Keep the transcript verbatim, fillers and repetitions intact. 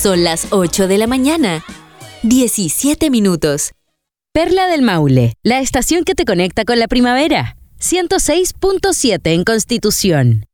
Son las ocho de la mañana, diecisiete minutos. Perla del Maule, la estación que te conecta con la primavera. ciento seis punto siete en Constitución.